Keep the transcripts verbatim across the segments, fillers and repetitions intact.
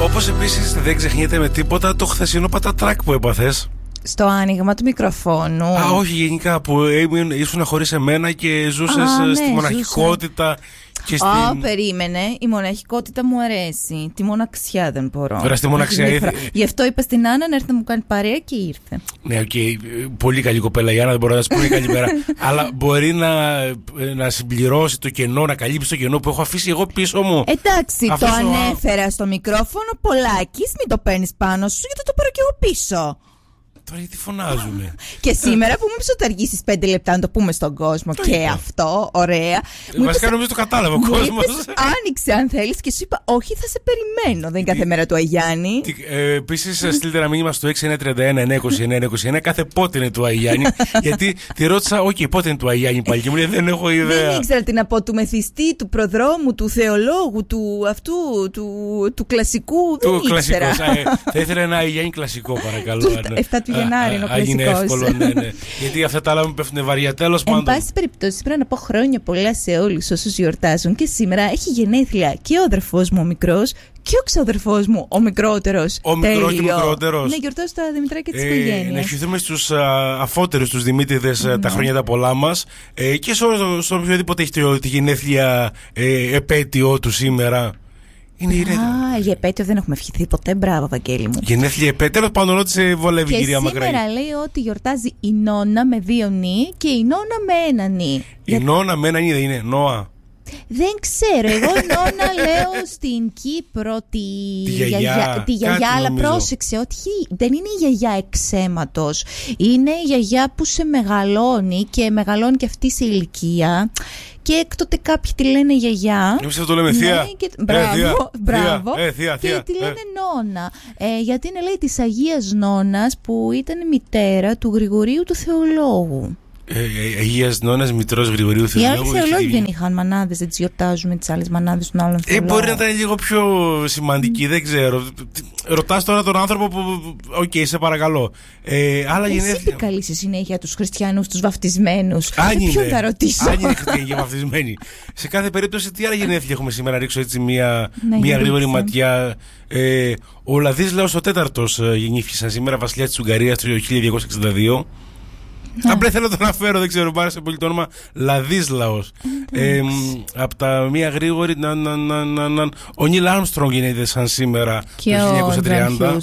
Όπως επίσης δεν ξεχνιέται με τίποτα το χθεσινό πατατράκ που έπαθες. Στο άνοιγμα του μικροφόνου. Α, όχι, γενικά που ήσουν χωρίς εμένα και ζούσες Α, ναι, στη μοναχικότητα. Και στην... Ω, περίμενε. Η μοναχικότητα μου αρέσει. Τη μοναξιά δεν μπορώ. Τώρα στη μοναξιά ήρθε. Γι' αυτό είπα στην Άννα να έρθει να μου κάνει παρέα και ήρθε. Ναι, οκ. Okay. Πολύ καλή κοπέλα η Άννα, δεν μπορώ να σου πω καλημέρα. Αλλά μπορεί να, να συμπληρώσει το κενό, να καλύψει το κενό που έχω αφήσει εγώ πίσω μου. Εντάξει, αφήσω... το ανέφερα στο μικρόφωνο Πολάκης. Μην το παίρνεις πάνω σου, γιατί το πάρω κι εγώ πίσω. Τώρα γιατί φωνάζουνε. Και σήμερα που μου είπες ότι θα αργήσεις πέντε λεπτά να το πούμε στον κόσμο το και είπα. Αυτό, ωραία. Βασικά νομίζω το κατάλαβε ο κόσμος. Άνοιξε αν θέλεις και σου είπα όχι, θα σε περιμένω. Δεν είναι κάθε μέρα του Αγιάννη. ε, Επίσης στείλτε ένα μήνυμα στο έξι ένα τρία ένα εννιά είκοσι εννιά είκοσι εννιά κάθε πότε είναι του Αγιάννη. Γιατί τη ρώτησα, όχι, okay, πότε είναι του Αγιάννη πάλι. Και μου λέει δεν έχω ιδέα. Δεν ήξερα τι να πω, του μεθυστή, του προδρόμου, του θεολόγου, του αυτού, του, του κλασικού. Του κλασικού. Θα ήθελα ένα Αγιάννη κλασικό, παρακαλώ. Γενάρη, είναι ο κλασικός. Εύκολο, ναι, ναι. Γιατί αυτά τα άλλα μου πέφτουν βαριά. Τέλος πάντων. Εν πάση περιπτώσει, πρέπει να πω χρόνια πολλά σε όλους όσους γιορτάζουν. Και σήμερα έχει γενέθλια και ο αδερφός μου ο μικρός και ο ξαδερφός μου ο μικρότερος. Ο μικρός και ο μικρότερος. Ναι, γιορτάζω τα Δημητράκια της ε, οικογένειας. Να ευχηθούμε στους αφότερους, τους Δημήτριδες, mm. τα χρόνια τα πολλά μας. Ε, και στον οποιοδήποτε έχει τη γενέθλια ε, επέτειο του σήμερα. Είναι η Α, για επέτειο δεν έχουμε ευχηθεί ποτέ. Μπράβο, Βαγγέλη μου. Γενέθλια επέτειο, τέλος πάντων, ό,τι σε βολεύει η κυρία Μακρύ. Και σήμερα λέει ότι γιορτάζει η Νόνα με δύο νι και η Νόνα με ένα νι. Η για... Νόνα με ένα νι δεν είναι, Νόα. Δεν ξέρω, εγώ Νόνα λέω στην Κύπρο τη, τη γιαγιά, γιαγιά, τη γιαγιά αλλά νομίζω. Πρόσεξε ότι δεν είναι η γιαγιά εξαίματος. Είναι η γιαγιά που σε μεγαλώνει και μεγαλώνει και αυτή σε ηλικία. Και έκτοτε κάποιοι τη λένε γιαγιά. Εμείς αυτό το λέμε θεία. Ναι, και... Μπράβο, ε, θεία, μπράβο. Θεία, ε, θεία, και θεία, τη λένε ε. Νόνα. Ε, γιατί είναι λέει της Αγίας Νόνας που ήταν μητέρα του Γρηγορίου του Θεολόγου. Ε, ε, Αγίας Νόνας, μητρός Γρηγορίου Θεολόγου. Οι άλλοι θεολόγοι δεν είχαν μανάδες, δεν τις γιορτάζουμε τις άλλες μανάδες των άλλων θεολόγων. Ε, μπορεί να ήταν λίγο πιο σημαντική, mm. δεν ξέρω. Ρωτάς τώρα τον άνθρωπο που. Οκ, okay, σε παρακαλώ. Ε, άλλα Εσύ γενέθλια. τι καλεί στη συνέχεια τους χριστιανούς, τους βαφτισμένους. Αν είναι. Ποιον θα ρωτήσω. Αν είναι χριστιανοί και βαφτισμένοι. Σε κάθε περίπτωση, τι άλλα γενέθλια έχουμε σήμερα, ρίξω έτσι μία, μία γρήγορη ματιά. Ε, ο Λαδίσλαος ο τέταρτος γεννήθηκε σαν σήμερα, βασιλιάς της Ουγγαρίας το χίλια διακόσια εξήντα δύο. Απλά θέλω να το αναφέρω, δεν ξέρω, μου άρεσε πολύ το όνομα Λαδίσλαος. ε, Από τα μία γρήγορη να, να, να, να, να. Ο Νίλ Άρμστρονγκ είναι σαν σήμερα το χίλια εννιακόσια τριάντα.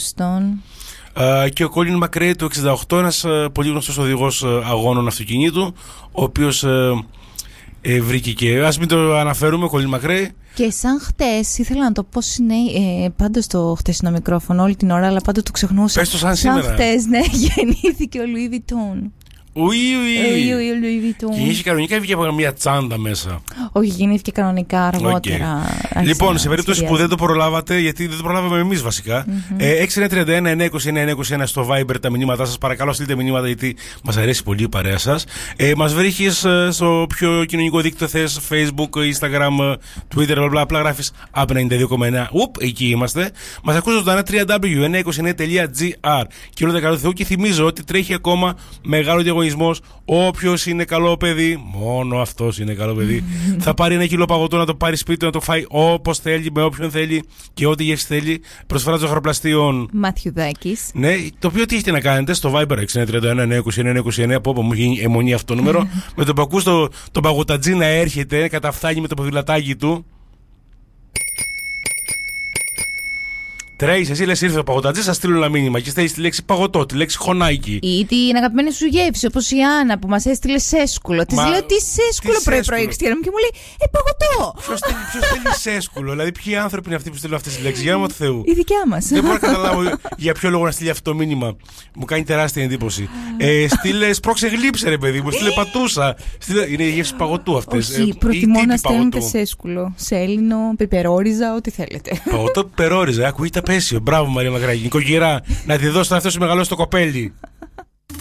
Uh, και ο Κόλιν Μακρέι του εξήντα οκτώ, ένας uh, πολύ γνωστός οδηγός uh, αγώνων αυτοκινήτου, ο οποίος uh, ε, βρήκε και. Ας μην το αναφέρουμε, ο Κόλιν Μακρέι. Και σαν χτες, ήθελα να το πω είναι, ε, πάντα στο χτεσινό μικρόφωνο όλη την ώρα, αλλά πάντα το ξεχνούσα. Πες το σαν, σαν σήμερα. Σαν χτες, ναι, γεννήθηκε ο Λουί Βιτόν. Ουι, ουι. Ουι, Λουί Βιτόν. Και είχε κανονικά ή βγήκε από μια τσάντα μέσα. Όχι, γεννήθηκε κανονικά αργότερα. Okay. Λοιπόν, σε περίπτωση που δεν το προλάβατε, γιατί δεν το προλάβαμε εμείς βασικά, mm-hmm. ε, έξι ένα τρία ένα εννιά είκοσι εννιά εννιά είκοσι ένα στο Viber τα μηνύματά σας. Παρακαλώ, στείλτε μηνύματα γιατί μας αρέσει πολύ η παρέα σας. Ε, μας βρίσκεις ε, στο πιο κοινωνικό δίκτυο θες, Facebook, Instagram, Twitter, απλά, απλά γράφεις App ενενήντα δύο κόμμα εννιά. Ουπ, εκεί είμαστε. Μας ακούσατε ζωντανά double-u double-u double-u τελεία εννιά είκοσι εννιά τελεία τζι άρ. Και όλο το καλό Θεού, και θυμίζω ότι τρέχει ακόμα μεγάλο διαγωνισμός. Όποιος είναι καλό παιδί, μόνο αυτός είναι καλό παιδί, θα πάρει ένα κιλό παγωτό να το πάρει σπίτι, να το φάει όπως θέλει, με όποιον θέλει και ό,τι γεύση θέλει. Προσφορά των ζαχαροπλαστείων Μαθιουδάκης. Ναι, το οποίο τι έχετε να κάνετε στο Viber έξι ένα τρία ένα εννιά είκοσι εννιά είκοσι εννιά. Από όπου μου γίνει αιμονή αυτό το νούμερο. Με το που ακούς το, το παγωτατζή να έρχεται, καταφθάνει με το ποδηλατάκι του. Τρέις, εσύ λες ήρθε ο παγωτατζής, θα στείλω ένα μήνυμα και στέλνεις τη λέξη παγωτό, τη λέξη χωνάκι. Ή την αγαπημένη σου γεύση, όπως η Άννα που μας έστειλε σέσκουλο. Της λέω τι σέσκουλο πρωί-πρωί Χριστιανά μου και μου λέει Ε, παγωτό! Ποιος στέλνει σέσκουλο, δηλαδή ποιοι άνθρωποι είναι αυτοί που στέλνουν αυτές τις λέξεις, για όνομα του Θεού. Η δικιά μας. Δεν μπορώ να καταλάβω για ποιο λόγο να στείλει αυτό το μήνυμα. Μου κάνει τεράστια εντύπωση. ε, στείλε σπρώξε γλύψε, ρε παιδί μου, στείλε πατούσα. Στείλε, είναι οι γεύσεις παγωτού αυτές. Όχι, ε, προτιμώ να στέλνετε σέσκουλο, σέλινο, πιπερόριζα, ό,τι θέλετε. Παγωτό πιπερόριζα, ακούγεται απέσιο. Μπράβο, Μαρία Μακράκη. Νοικοκυρά, να τη δώσει το αυτό σου μεγαλώσει το κοπέλι.